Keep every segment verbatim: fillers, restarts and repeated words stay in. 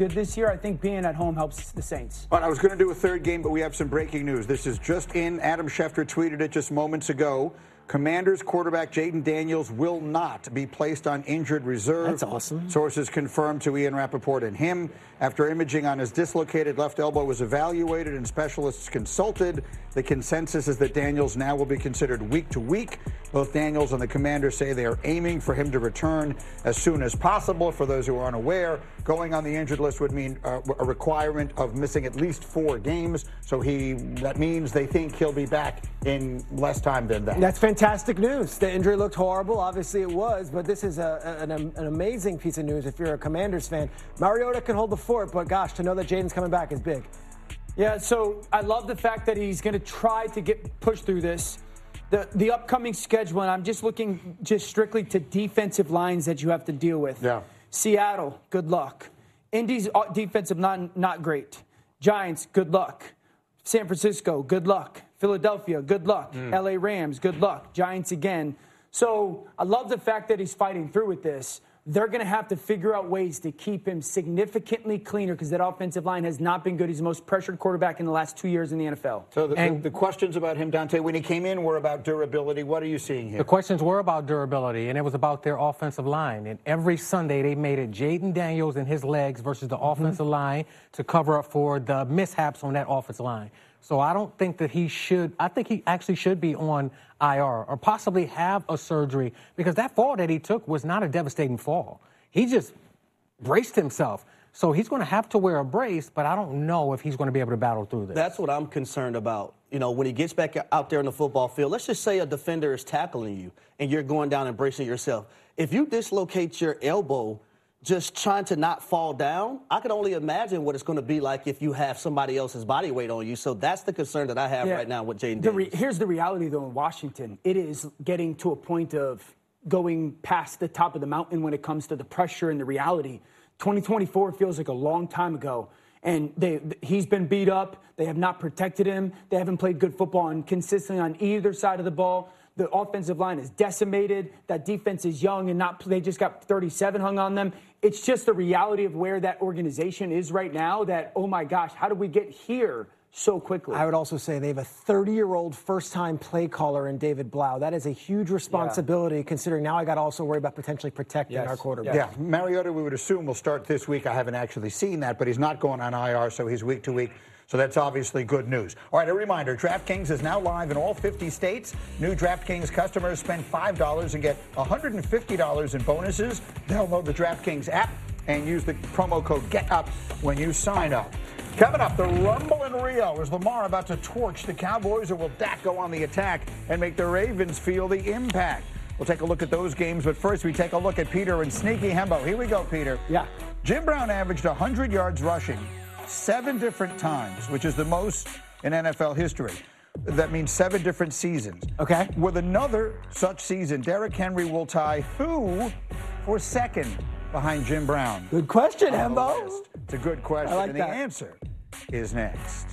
good this year. I think being at home helps the Saints. Well, I was going to do a third game, but we have some breaking news. This is just in. Adam Schefter tweeted it just moments ago. Commanders quarterback Jayden Daniels will not be placed on injured reserve. That's awesome. Sources confirmed to Ian Rappaport and him. After imaging on his dislocated left elbow was evaluated and specialists consulted, the consensus is that Daniels now will be considered week to week. Both Daniels and the Commanders say they are aiming for him to return as soon as possible. For those who are unaware, going on the injured list would mean uh, a requirement of missing at least four games. So he that means they think he'll be back in less time than that. That's fantastic news. The injury looked horrible. Obviously it was, but this is a, an, an amazing piece of news if you're a Commanders fan. Mariota can hold the fort, but gosh, to know that Jayden's coming back is big. Yeah, so I love the fact that he's going to try to get pushed through this. The the upcoming schedule, and I'm just looking just strictly to defensive lines that you have to deal with. Yeah. Seattle, good luck. Indy's defensive not not great. Giants, good luck. San Francisco, good luck. Philadelphia, good luck. Mm. L A Rams, good luck. Giants again. So I love the fact that he's fighting through with this. They're going to have to figure out ways to keep him significantly cleaner because that offensive line has not been good. He's the most pressured quarterback in the last two years in the N F L. So the, And- the, the questions about him, Dante, when he came in were about durability. What are you seeing here? The questions were about durability, and it was about their offensive line. And every Sunday, they made it Jayden Daniels and his legs versus the mm-hmm. offensive line to cover up for the mishaps on that offensive line. So I don't think that he should – I think he actually should be on I R or possibly have a surgery because that fall that he took was not a devastating fall. He just braced himself. So he's going to have to wear a brace, but I don't know if he's going to be able to battle through this. That's what I'm concerned about. You know, when he gets back out there in the football field, let's just say a defender is tackling you and you're going down and bracing yourself. If you dislocate your elbow just trying to not fall down, I can only imagine what it's going to be like if you have somebody else's body weight on you. So that's the concern that I have yeah. right now with Jayden Daniels. Re- here's the reality, though, in Washington. It is getting to a point of going past the top of the mountain when it comes to the pressure and the reality. twenty twenty-four feels like a long time ago. And they, he's been beat up. They have not protected him. They haven't played good football and consistently on either side of the ball. The offensive line is decimated. That defense is young and not. They just got thirty-seven hung on them. It's just the reality of where that organization is right now that, oh, my gosh, how did we get here so quickly? I would also say they have a thirty-year-old first-time play caller in David Blau. That is a huge responsibility yeah. considering now I got to also worry about potentially protecting yes. our quarterback. Yeah, Mariota, we would assume, will start this week. I haven't actually seen that, but he's not going on I R, so he's week to week. So that's obviously good news. All right, a reminder, DraftKings is now live in all fifty states. New DraftKings customers spend five dollars and get one hundred fifty dollars in bonuses. Download the DraftKings app and use the promo code GETUP when you sign up. Coming up, the Rumble in Rio. Is Lamar about to torch the Cowboys, or will Dak go on the attack and make the Ravens feel the impact? We'll take a look at those games, but first we take a look at Peter and Sneaky Hembo. Here we go, Peter. Yeah. Jim Brown averaged one hundred yards rushing seven different times, which is the most in N F L history. That means seven different seasons. Okay. With another such season, Derrick Henry will tie who for second behind Jim Brown? Good question, Hembo. It's a good question, I like and that. the answer is next.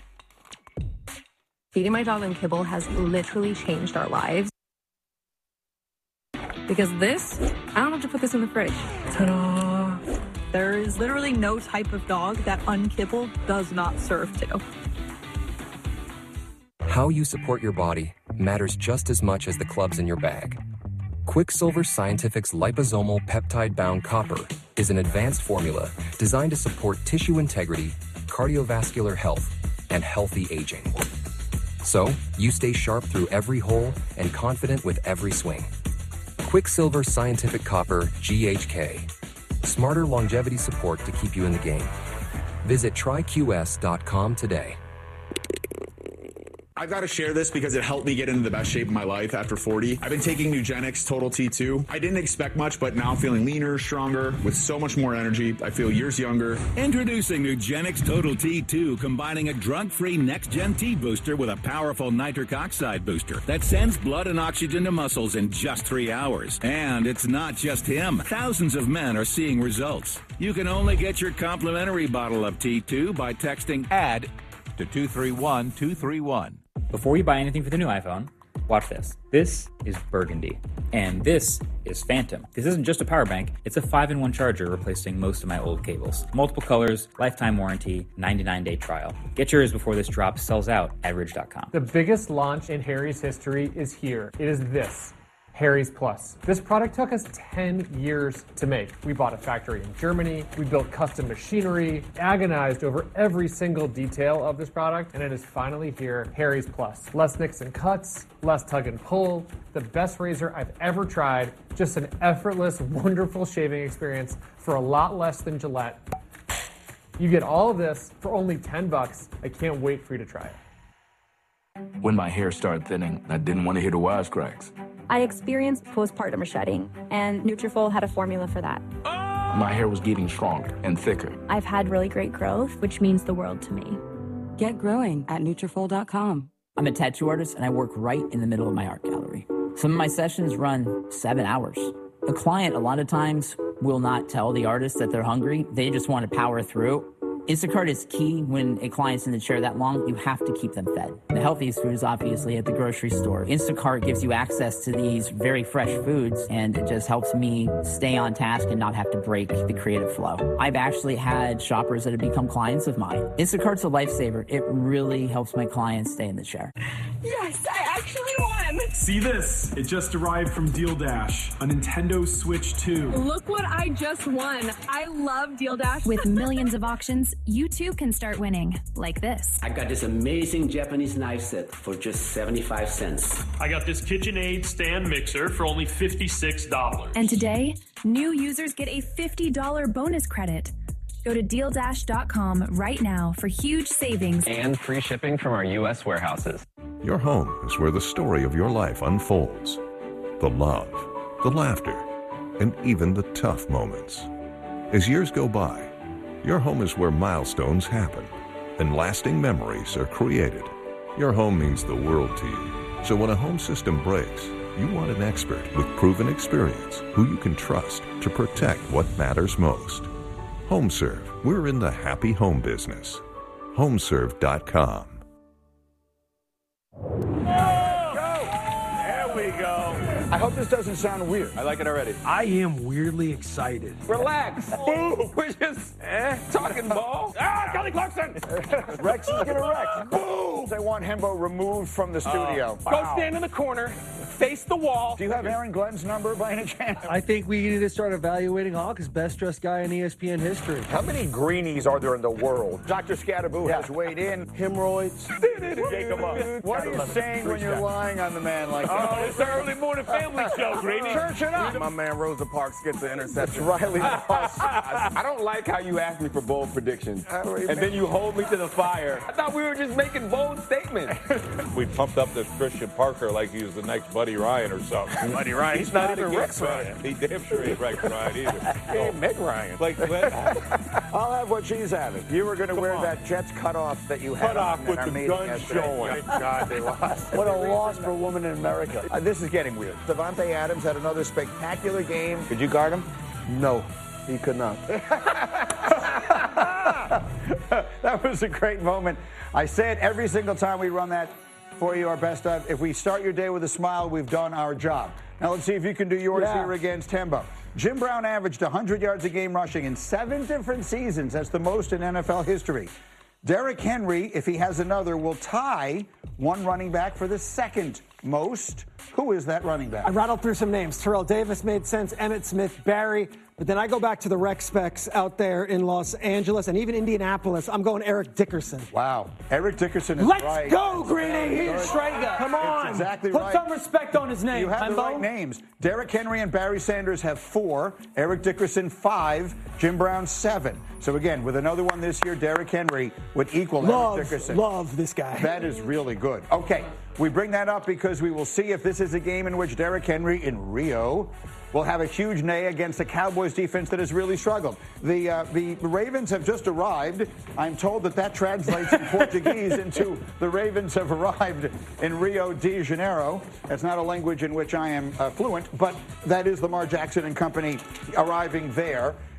Feeding my dog on kibble has literally changed our lives. Because this, I don't have to put this in the fridge. Ta-da! There is literally no type of dog that unkibble does not serve to. How you support your body matters just as much as the clubs in your bag. Quicksilver Scientific's liposomal peptide-bound copper is an advanced formula designed to support tissue integrity, cardiovascular health, and healthy aging. So, you stay sharp through every hole and confident with every swing. Quicksilver Scientific Copper G H K. Smarter longevity support to keep you in the game. Visit try Q S dot com today. I've got to share this because it helped me get into the best shape of my life after forty. I've been taking Nugenix Total T two. I didn't expect much, but now I'm feeling leaner, stronger, with so much more energy. I feel years younger. Introducing Nugenix Total T two, combining a drug-free next-gen T booster with a powerful nitric oxide booster that sends blood and oxygen to muscles in just three hours. And it's not just him. Thousands of men are seeing results. You can only get your complimentary bottle of T two by texting ADD to two three one two three one. Before you buy anything for the new iPhone, Watch this. This is Burgundy. And this is Phantom. This isn't just a power bank, it's a five in one charger replacing most of my old cables. Multiple colors, lifetime warranty, ninety-nine day trial. Get yours before this drop sells out at ridge dot com. The biggest launch in Harry's history is here. It is this. Harry's Plus. This product took us ten years to make. We bought a factory in Germany, we built custom machinery, agonized over every single detail of this product, and it is finally here, Harry's Plus. Less nicks and cuts, less tug and pull, the best razor I've ever tried, just an effortless, wonderful shaving experience for a lot less than Gillette. You get all of this for only ten bucks. I can't wait for you to try it. When my hair started thinning, I didn't want to hear the wisecracks. I experienced postpartum shedding, and Nutrafol had a formula for that. My hair was getting stronger and thicker. I've had really great growth, which means the world to me. Get growing at Nutrafol dot com. I'm a tattoo artist, and I work right in the middle of my art gallery. Some of my sessions run seven hours. A client, a lot of times, will not tell the artist that they're hungry. They just want to power through. Instacart is key. When a client's in the chair that long, you have to keep them fed. The healthiest food is obviously at the grocery store. Instacart gives you access to these very fresh foods, and it just helps me stay on task and not have to break the creative flow. I've actually had shoppers that have become clients of mine. Instacart's a lifesaver. It really helps my clients stay in the chair. Yes, I actually won! See this? It just arrived from Deal Dash, a Nintendo Switch two. Look what I just won. I love Deal Dash. With millions of auctions, you too can start winning, like this. I got this amazing Japanese knife set for just seventy-five cents. I got this KitchenAid stand mixer for only fifty-six dollars. And today, new users get a fifty dollars bonus credit. Go to deal dash dot com right now for huge savings and free shipping from our U S warehouses. Your home is where the story of your life unfolds. The love, the laughter, and even the tough moments. As years go by, your home is where milestones happen and lasting memories are created. Your home means the world to you. So when a home system breaks, you want an expert with proven experience who you can trust to protect what matters most. HomeServe, we're in the happy home business. home serve dot com. There we go. I hope this doesn't sound weird. I like it already. I am weirdly excited. Relax. We're just eh, talking ball. Ah, Kelly Clarkson. Rex is going to wreck. Boom. They want Hembo removed from the studio. Oh. Wow. Go stand in the corner. Face the wall. Do you have Aaron Glenn's number by any chance? I think we need to start evaluating Hawk as best dressed guy in E S P N history. How many greenies are there in the world? Doctor Scatterboo yeah. has weighed in. Hemorrhoids. Shake them up. What are you saying when you're lying on the man like that? Oh, it's the early morning family show, Greeny. Church it up. My man Rosa Parks gets an interception. Riley Ross. I don't like how you ask me for bold predictions, and then you hold me to the fire. I thought we were just making bold statements. We pumped up this Christian Parker like he was the next Buddy Ryan or something. Buddy Ryan. He's, He's not, not even Rex Ryan. He damn sure ain't Rex Ryan either. He ain't Meg Ryan. Like, I'll have what she's having. You were going to wear on. that Jets cutoff that you had cut off with the gun yesterday. showing. Thank God they lost. What a loss for a woman in America. Uh, this is getting weird. Davante Adams had another spectacular game. Could you guard him? No. He could not. That was a great moment. I say it every single time we run that for you, our best of. If we start your day with a smile, we've done our job. Now let's see if you can do yours yeah. here against Hembo. Jim Brown averaged one hundred yards a game rushing in seven different seasons. That's the most in N F L history. Derrick Henry, if he has another, will tie one running back for the second most. Who is that running back? I rattled through some names. Terrell Davis made sense, Emmitt Smith, Barry. But then I go back to the rec specs out there in Los Angeles and even Indianapolis. I'm going Eric Dickerson. Wow. Eric Dickerson is Let's right. Let's go, Greeny. He's Schrager. Come on. It's exactly Put right. some respect on his name. You have Hembo. the right names. Derrick Henry and Barry Sanders have four. Eric Dickerson, five. Jim Brown, seven. So again, with another one this year, Derrick Henry would equal love, Eric Dickerson. Love this guy. That is really good. Okay, we bring that up because we will see if this is a game in which Derrick Henry in Rio will have a huge nay against the Cowboys defense that has really struggled. The uh, the Ravens have just arrived. I'm told that that translates in Portuguese into the Ravens have arrived in Rio de Janeiro. That's not a language in which I am uh, fluent, but that is Lamar Jackson and company arriving there.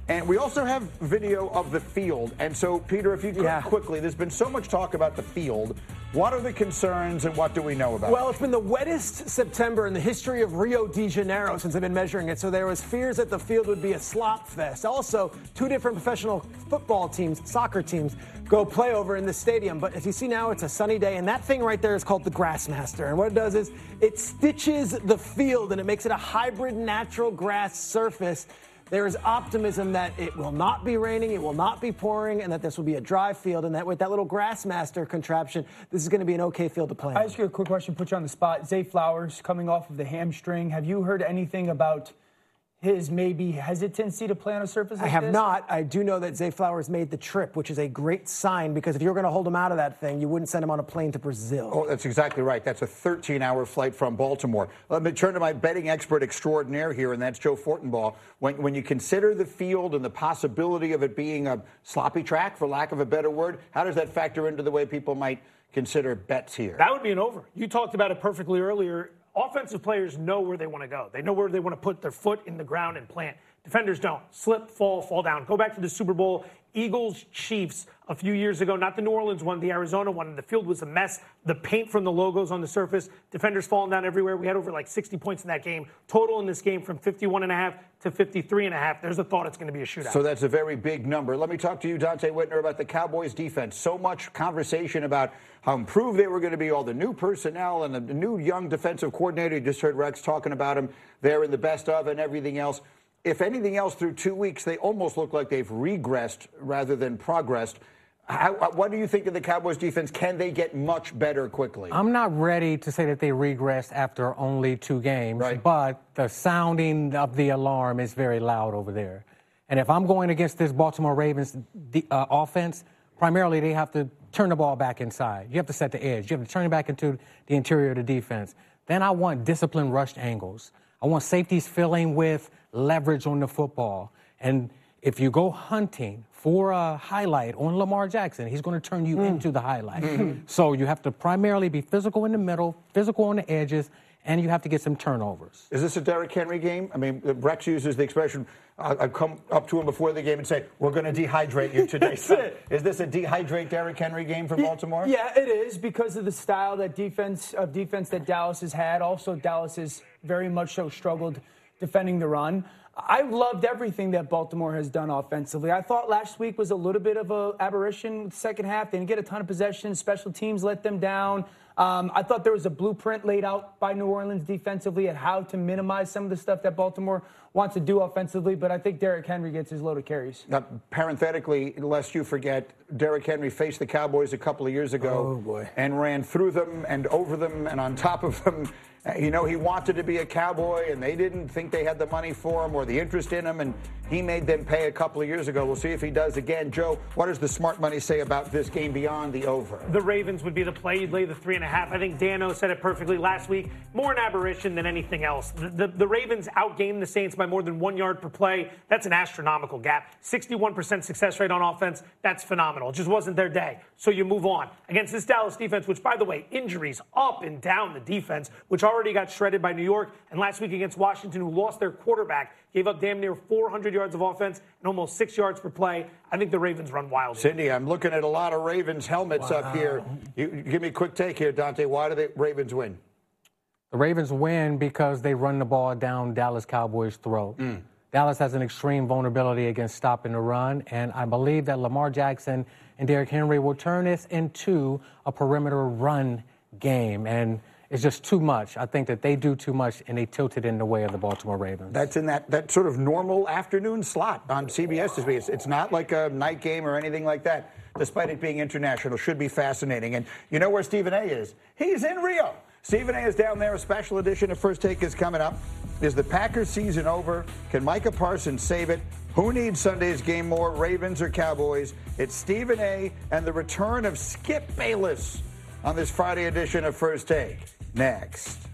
And we also have video of the field. And so, Peter, if you could Yeah. quickly, there's been so much talk about the field. What are the concerns and what do we know about Well, it? it's been the wettest September in the history of Rio de Janeiro since they've been measuring it. So there was fears that the field would be a slop fest. Also, two different professional football teams, soccer teams, go play over in the stadium. But as you see now, it's a sunny day, and that thing right there is called the Grassmaster. And what it does is it stitches the field, and it makes it a hybrid natural grass surface. There is optimism that it will not be raining, it will not be pouring, and that this will be a dry field, and that with that little Grassmaster contraption, this is going to be an okay field to play in. I ask you a quick question, put you on the spot. Zay Flowers coming off of the hamstring. Have you heard anything about his maybe hesitancy to play on a surface like I have this? not. I do know that Zay Flowers made the trip, which is a great sign, because if you were going to hold him out of that thing, you wouldn't send him on a plane to Brazil. Oh, that's exactly right. That's a thirteen-hour flight from Baltimore. Let me turn to my betting expert extraordinaire here, and that's Joe Fortenbaugh. When, when you consider the field and the possibility of it being a sloppy track, for lack of a better word, how does that factor into the way people might consider bets here? That would be an over. You talked about it perfectly earlier. Offensive players know where they want to go. They know where they want to put their foot in the ground and plant. Defenders don't. Slip, fall, fall down. Go back to the Super Bowl. Eagles, Chiefs a few years ago, not the New Orleans one, the Arizona one. And the field was a mess. The paint from the logos on the surface, defenders falling down everywhere. We had over like sixty points in that game. Total in this game from fifty-one and a half to fifty-three and a half. There's a thought it's going to be a shootout. So that's a very big number. Let me talk to you, Dante Whitner, about the Cowboys defense. So much conversation about how improved they were going to be, all the new personnel and the new young defensive coordinator. You just heard Rex talking about him there in the best of and everything else. If anything else, through two weeks, they almost look like they've regressed rather than progressed. How, what do you think of the Cowboys defense? Can they get much better quickly? I'm not ready to say that they regressed after only two games, right. But the sounding of the alarm is very loud over there. And if I'm going against this Baltimore Ravens uh, offense, primarily they have to turn the ball back inside. You have to set the edge. You have to turn it back into the interior of the defense. Then I want disciplined rushed angles. I want safeties filling with leverage on the football. And if you go hunting for a highlight on Lamar Jackson, he's going to turn you mm. into the highlight. Mm-hmm. So you have to primarily be physical in the middle, physical on the edges, and you have to get some turnovers. Is this a Derrick Henry game? I mean, Rex uses the expression, uh, I've come up to him before the game and say, we're going to dehydrate you today. That's it. Is this a dehydrate Derrick Henry game for Baltimore? Yeah, it is, because of the style that defense of defense that Dallas has had. Also, Dallas has very much so struggled defending the run. I loved everything that Baltimore has done offensively. I thought last week was a little bit of an aberration with the second half. They didn't get a ton of possessions. Special teams let them down. Um, I thought there was a blueprint laid out by New Orleans defensively at how to minimize some of the stuff that Baltimore wants to do offensively, but I think Derrick Henry gets his load of carries. Now, parenthetically, lest you forget, Derrick Henry faced the Cowboys a couple of years ago oh, boy. and ran through them and over them and on top of them. You know, he wanted to be a Cowboy, and they didn't think they had the money for him or the interest in him, and he made them pay a couple of years ago. We'll see if he does again. Joe, what does the smart money say about this game beyond the over? The Ravens would be the play. You'd lay the three and a half. I think Dano said it perfectly last week. More an aberration than anything else. The, the, the Ravens outgained the Saints by more than one yard per play. That's an astronomical gap. sixty-one percent success rate on offense. That's phenomenal. It just wasn't their day. So you move on. Against this Dallas defense, which, by the way, injuries up and down the defense, which already got shredded by New York. And last week against Washington, who lost their quarterback, gave up damn near four hundred yards of offense and almost six yards per play. I think the Ravens run wild. Cindy, I'm looking at a lot of Ravens helmets wow. up here. You, give me a quick take here, Dante. Why do the Ravens win? The Ravens win because they run the ball down Dallas Cowboys' throat. Mm. Dallas has an extreme vulnerability against stopping the run, and I believe that Lamar Jackson and Derrick Henry will turn this into a perimeter run game. And it's just too much. I think that they do too much, and they tilt it in the way of the Baltimore Ravens. That's in that, that sort of normal afternoon slot on C B S this week. It's, it's not like a night game or anything like that, despite it being international. Should be fascinating. And you know where Stephen A. is? He's in Rio. Stephen A. is down there. A special edition of First Take is coming up. Is the Packers season over? Can Micah Parsons save it? Who needs Sunday's game more, Ravens or Cowboys? It's Stephen A. and the return of Skip Bayless on this Friday edition of First Take. Next.